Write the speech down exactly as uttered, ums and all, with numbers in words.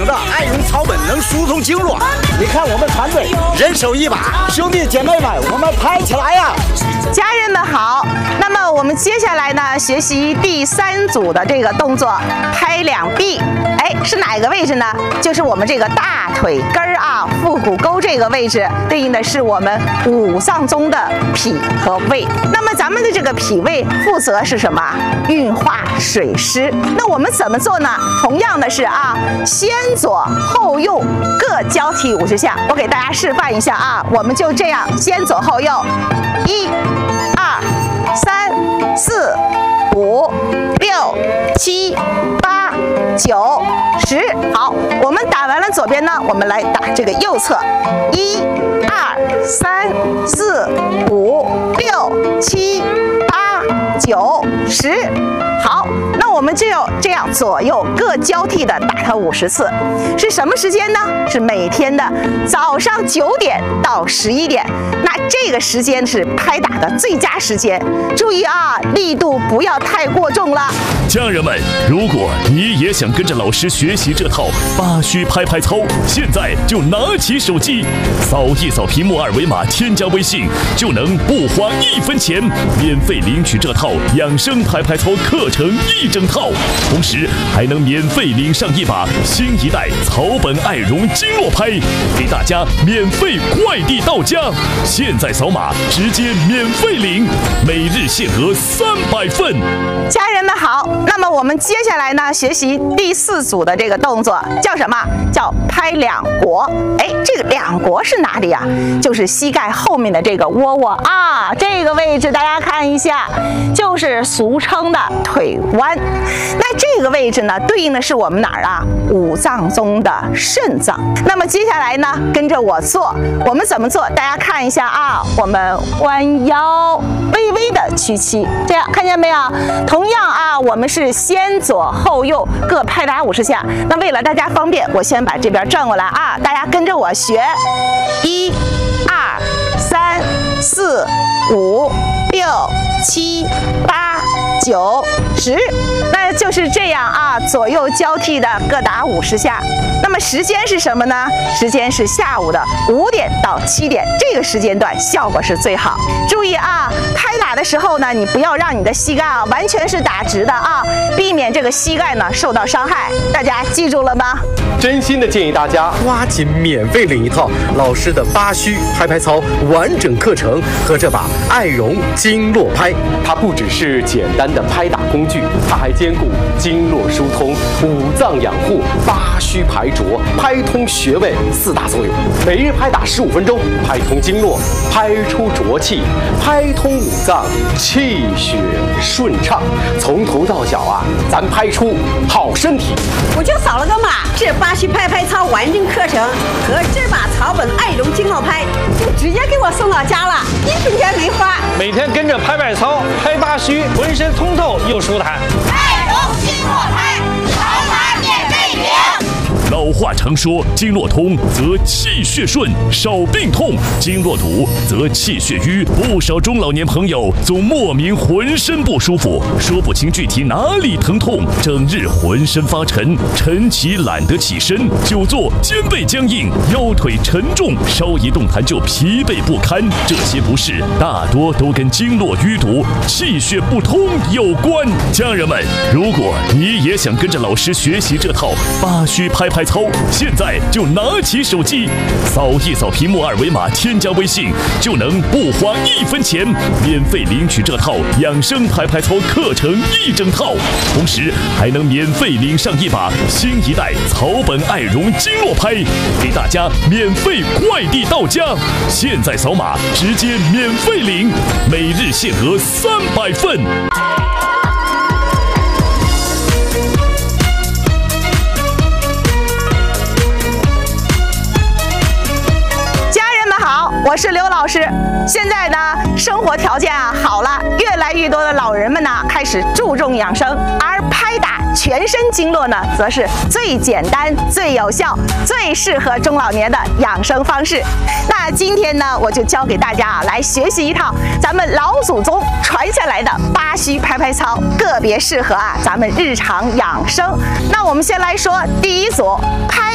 的爱用草本能疏通经络。你看我们团队人手一把，兄弟姐妹们，我们拍起来呀！ 家人们好，那么我们接下来呢，学习第三组的这个动作，拍两臂。哎，是哪个位置呢？就是我们这个大腿根儿啊，腹股沟这个位置，对应的是我们五脏中的脾和胃。那么咱们的这个脾胃负责是什么？运化水湿。那我们怎么做呢？同样的是啊，先左后右各交替五十下。我给大家示范一下啊，我们就这样，先左后右，一、二、三、四、五、六、七、八、九、十。好，我们打完了左边呢，我们来打这个右侧，一、二、三、四、五、六、七、八、九、十。好，那我们就要这样左右各交替的打它五十次。是什么时间呢？是每天的早上九点到十一点。那这个时间是拍打的最佳时间。注意啊，力度不要太过重了。 家人们，如果你也想跟着老师学习这套八虚拍拍操，现在就拿起手机，扫一扫屏幕二维码，添加微信，就能不花一分钱免费领取这套养生拍拍操课程一整套，同时还能免费领上一把新一代草本爱绒经络拍，给大家免费快递到家。现在扫码直接免费领，每日限额三百份。 家人们好，那么我们接下来呢，学习第四组的这个动作叫什么？叫拍两国。哎，这个两国是哪里啊？就是膝盖后面的这个窝窝啊，这个位置大家看一下，就是俗称的腿弯。那这个位置呢，对应的是我们哪儿啊？五脏中的肾脏。那么接下来呢，跟着我做，我们怎么做？大家看一下啊，我们弯腰，微微的屈膝，这样看见没有？同样啊，我们是先左后右各拍打五十下。那为了大家方便，我先把这边转过来啊，大家跟着我学，一、二、三、四、五、六、七、八、九、十。那就是这样啊，左右交替的各打五十下。那么时间是什么呢？时间是下午的五点到七点，这个时间段效果是最好。注意啊，拍打的时候呢，你不要让你的膝盖啊完全是打直的啊，避免这个膝盖呢受到伤害。大家记住了吗？ 真心的建议大家抓紧免费领一套老师的八虚拍拍操完整课程和这把爱绒经络拍。它不只是简单的拍打工具，它还兼顾经络疏通、五脏养护、八虚排浊、拍通穴位四大作用。每日拍打十五分钟，拍通经络，拍出浊气，拍通五脏，气血顺畅，从头到脚啊，咱拍出好身体。 我就扫了个码，这八虚拍拍操完整课程和这把草本爱绒经络拍就直接给我送到家了，一分钱没花。 每天跟着拍拍操、拍八虚，浑身通透又舒坦。 爱绒经络拍，扫码免费领。 老话常说，经络通则气血顺，少病痛；经络堵则气血瘀。不少中老年朋友总莫名浑身不舒服，说不清具体哪里疼痛，整日浑身发沉，晨起懒得起身，久坐肩背僵硬，腰腿沉重，稍一动弹就疲惫不堪。这些不适大多都跟经络淤堵、气血不通有关。家人们，如果你也想跟着老师学习这套八虚拍拍操，现在就拿起手机，扫一扫屏幕二维码，添加微信，就能不花一分钱免费领取这套养生拍拍操课程一整套，同时还能免费领上一把新一代草本爱绒经络拍，给大家免费快递到家。现在扫码直接免费领，每日限额三百份。 我是刘老师。现在呢，生活条件啊好了，越来越多的老人们呢开始注重养生，而拍打全身经络呢，则是最简单、最有效、最适合中老年的养生方式。那今天呢，我就教给大家啊，来学习一套咱们老祖宗传下来的八虚拍拍操，个别适合啊咱们日常养生。那我们先来说第一组拍。